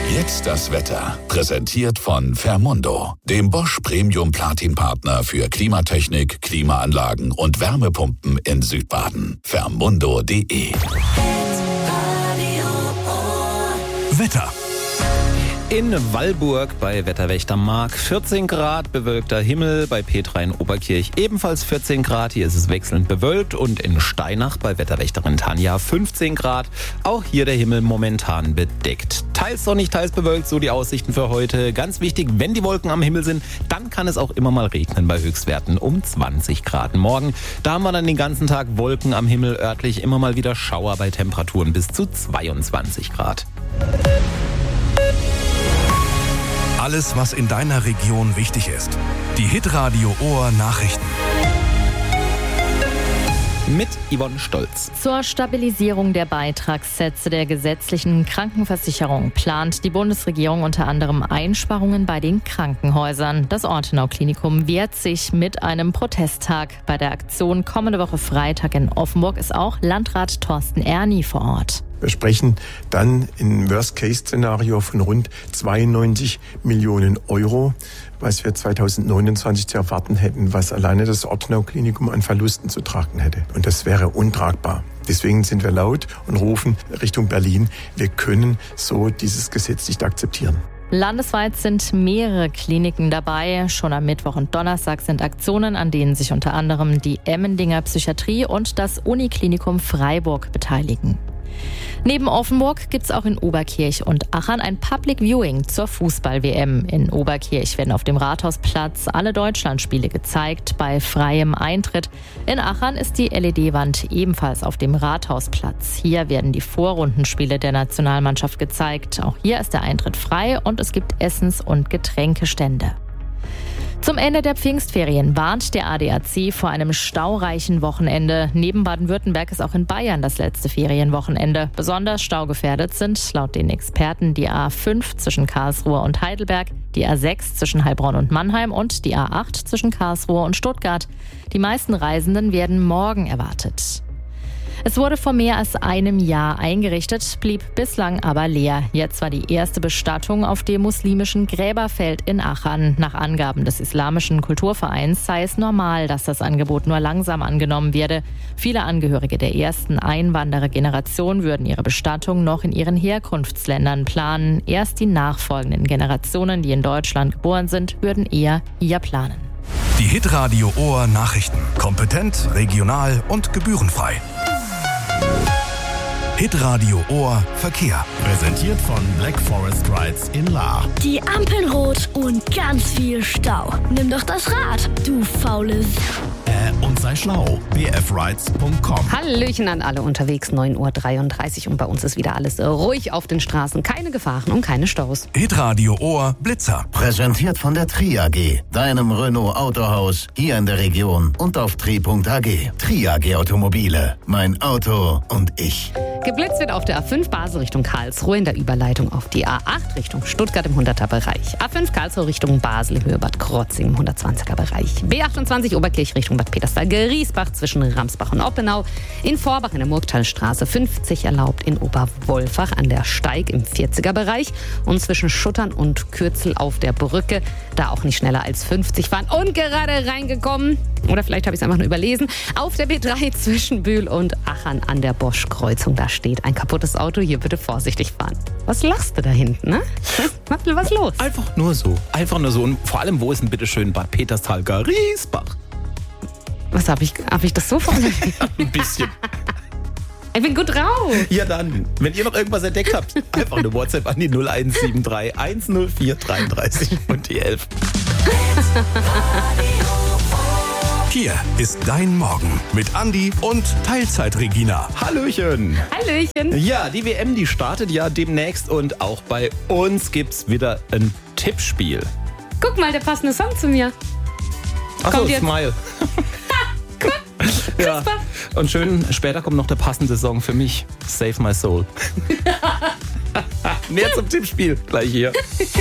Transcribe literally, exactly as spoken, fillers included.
Jetzt das Wetter. Präsentiert von Fermundo, dem Bosch Premium Platin Partner für Klimatechnik, Klimaanlagen und Wärmepumpen in Südbaden. Fermundo punkt de. Wetter. In Wallburg bei Wetterwächter Mark vierzehn Grad, bewölkter Himmel, bei Petra in Oberkirch ebenfalls vierzehn Grad, hier ist es wechselnd bewölkt, und in Steinach bei Wetterwächterin Tanja fünfzehn Grad, auch hier der Himmel momentan bedeckt. Teils sonnig, teils bewölkt, so die Aussichten für heute. Ganz wichtig, wenn die Wolken am Himmel sind, dann kann es auch immer mal regnen bei Höchstwerten um zwanzig Grad. Morgen, da haben wir dann den ganzen Tag Wolken am Himmel, örtlich immer mal wieder Schauer bei Temperaturen bis zu zweiundzwanzig Grad. Alles, was in deiner Region wichtig ist. Die Hitradio Ohr Nachrichten. Mit Yvonne Stolz. Zur Stabilisierung der Beitragssätze der gesetzlichen Krankenversicherung plant die Bundesregierung unter anderem Einsparungen bei den Krankenhäusern. Das Ortenau-Klinikum wehrt sich mit einem Protesttag. Bei der Aktion kommende Woche Freitag in Offenburg ist auch Landrat Thorsten Erni vor Ort. Wir sprechen dann im Worst-Case-Szenario von rund zweiundneunzig Millionen Euro, was wir zweitausendneunundzwanzig zu erwarten hätten, was alleine das Ortenau-Klinikum an Verlusten zu tragen hätte. Und das wäre untragbar. Deswegen sind wir laut und rufen Richtung Berlin, wir können so dieses Gesetz nicht akzeptieren. Landesweit sind mehrere Kliniken dabei. Schon am Mittwoch und Donnerstag sind Aktionen, an denen sich unter anderem die Emmendinger Psychiatrie und das Uniklinikum Freiburg beteiligen. Neben Offenburg gibt es auch in Oberkirch und Achern ein Public Viewing zur Fußball-W M. In Oberkirch werden auf dem Rathausplatz alle Deutschlandspiele gezeigt, bei freiem Eintritt. In Achern ist die L E D-Wand ebenfalls auf dem Rathausplatz. Hier werden die Vorrundenspiele der Nationalmannschaft gezeigt. Auch hier ist der Eintritt frei und es gibt Essens- und Getränkestände. Zum Ende der Pfingstferien warnt der A D A C vor einem staureichen Wochenende. Neben Baden-Württemberg ist auch in Bayern das letzte Ferienwochenende. Besonders staugefährdet sind laut den Experten die A fünf zwischen Karlsruhe und Heidelberg, die A sechs zwischen Heilbronn und Mannheim und die A acht zwischen Karlsruhe und Stuttgart. Die meisten Reisenden werden morgen erwartet. Es wurde vor mehr als einem Jahr eingerichtet, blieb bislang aber leer. Jetzt war die erste Bestattung auf dem muslimischen Gräberfeld in Achern. Nach Angaben des Islamischen Kulturvereins sei es normal, dass das Angebot nur langsam angenommen werde. Viele Angehörige der ersten Einwanderergeneration würden ihre Bestattung noch in ihren Herkunftsländern planen. Erst die nachfolgenden Generationen, die in Deutschland geboren sind, würden eher hier planen. Die Hitradio Ohr Nachrichten. Kompetent, regional und gebührenfrei. Hitradio Ohr Verkehr. Präsentiert von Black Forest Rides in Lahr. Die Ampeln rot und ganz viel Stau. Nimm doch das Rad, du faule S- Äh, und sei schlau. b f rides punkt com. Hallöchen an alle unterwegs, neun Uhr dreiunddreißig und bei uns ist wieder alles ruhig auf den Straßen. Keine Gefahren und keine Staus. Hitradio Ohr Blitzer. Präsentiert von der Tri A G, deinem Renault Autohaus hier in der Region und auf tri punkt a g. Tri A G Automobile, mein Auto und ich. Geblitzt wird auf der A fünf Basel Richtung Karlsruhe in der Überleitung auf die A acht Richtung Stuttgart im hunderter Bereich. A fünf Karlsruhe Richtung Basel, Höhe Bad Krotzing im hundertzwanziger Bereich. B achtundzwanzig Oberkirch Richtung Bad Peterstal-Griesbach zwischen Ramsbach und Oppenau. In Vorbach in der Murgtalstraße fünfzig erlaubt, in Oberwolfach an der Steig im vierziger Bereich und zwischen Schuttern und Kürzel auf der Brücke. Da auch nicht schneller als fünfzig fahren und gerade reingekommen. Oder vielleicht habe ich es einfach nur überlesen. Auf der B drei zwischen Bühl und Achern an der Bosch-Kreuzung. Da steht ein kaputtes Auto. Hier bitte vorsichtig fahren. Was lachst du da hinten, ne? Was ist los? Einfach nur so. Einfach nur so. Und vor allem, wo ist denn bitte schön Bad Peterstal-Griesbach? Was habe ich, hab ich das so vorgelesen? Ein bisschen. Ich bin gut drauf. Ja dann, wenn ihr noch irgendwas entdeckt habt, einfach eine WhatsApp an die null eins sieben drei eins null vier dreiunddreißig und die elf. Hier ist dein Morgen mit Andi und Teilzeit-Regina. Hallöchen. Hallöchen. Ja, die W M, die startet ja demnächst und auch bei uns gibt's wieder ein Tippspiel. Guck mal, der passende Song zu mir. Achso, Kommt jetzt. Smile. Guck, Ja. Und schön, später kommt noch der passende Song für mich. Save My Soul. Mehr zum Tippspiel gleich hier.